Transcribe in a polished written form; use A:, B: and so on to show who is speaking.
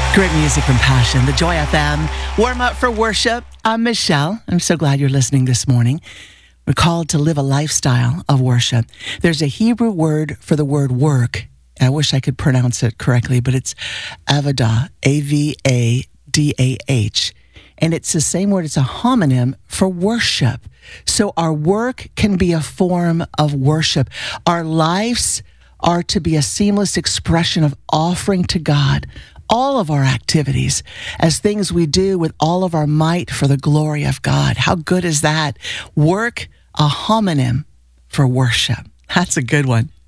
A: Great music from Passion, the Joy FM. Warm up for worship. I'm Michelle. I'm so glad you're listening this morning. We're called to live a lifestyle of worship. There's a Hebrew word for the word work. I wish I could pronounce it correctly, but it's avadah, A-V-A-D-A-H. And it's the same word. It's a homonym for worship. So our work can be a form of worship. Our lives are to be a seamless expression of offering to God all of our activities as things we do with all of our might for the glory of God. How good is that? Work, a homonym for worship. That's a good one.